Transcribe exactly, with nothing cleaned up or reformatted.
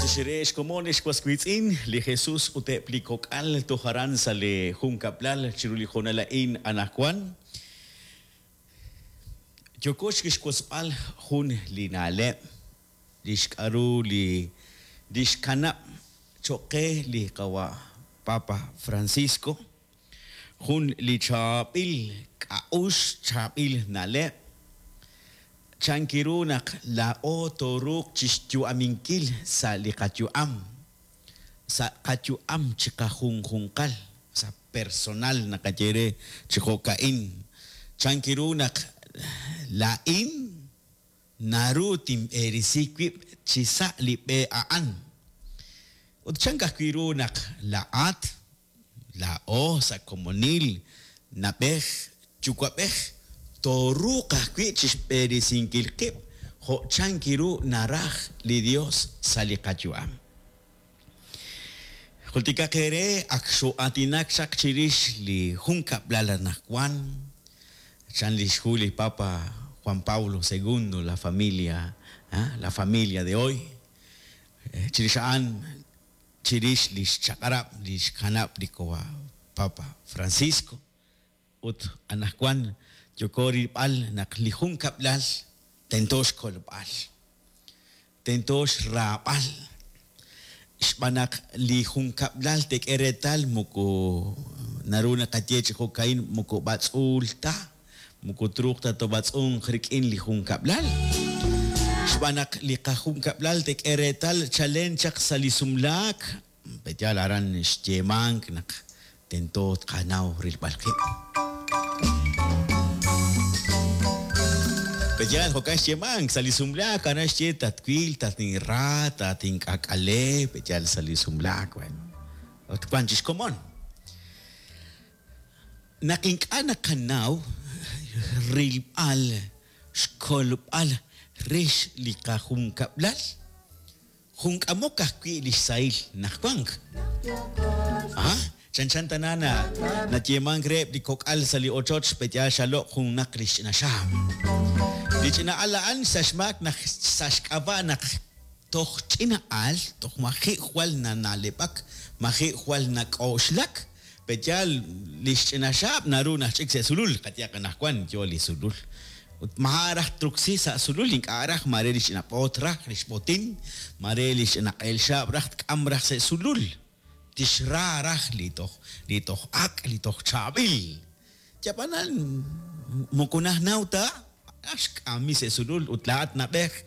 Tishiresh komonesh kwaskwitsin li Jesus ute plikokal toharan sa le hunkaplal chirulijonala in anakwan. Yokosh kishkwasal hun linale. Dishkaru li dishkanap choke li kawa Papa Francisco. Hun li chapil kaush chapil nale. Chankiru nak lao toruk chistyu aminkil sa likatyu am. Sa katyu am chika hung hungkal. Sa personal na kajere chiko kain. Chankiru nak lain narutim erisikwip chisa lipe aan. Ut chankakwiru nak laat lao sa komunil napeh chukwapeh toru kahkwi chisperi sinkilkip ho chankiru naraj li Dios salikatyuam. Kultika kere aksho atinak sak chirish li hunkap lalanakwan chan li shuli Papa Juan Pablo segundo la familia ¿eh? la familia de hoy eh, chirishaan chirish li chakarap li kanap li kowa Papa Francisco ut anakwan Yokori pal naklihung kaplal tentos kolpal tentos rapal ispanak lihung kaplal tek eretal muko naruna katye ko kain muko batsulta muko trukta to batsun khrikin lihung kaplal ispanak likahung kaplal tek eretal challenge sa lisumlak petyal aran stjemang nak tentot kanaw rilbalke. Pejal hokas chemang salisumla kana che tatkwil tating ra tating kakale pejal salisumla kwan. Ot kwanchis komon. Naking anak kanaw rilal skolpal rish lika hum kablal. Hung amo kakwi lisail nakwang. Ah? Chan-chan tanana na chemang grep di kokal sali ochoch pejal shalok hung nakrish na sham. Di cinaalaan sa smak na sa skaba na toh cinaal, toh makikwal na nalipak, makikwal na kauslak, pejal lis cinasab naru na chik sa sulul, katya kanakwan, joli sulul. Ut maharah truksi sa sulul, ing arah marelis na potra, rispotin, marelis na kailshab, raht kamrah sa sulul. Tishrarah litoh, litoh ak, litoh chabil. Japanan, mukunah nauta, Ash kami sesulul utlaat na bek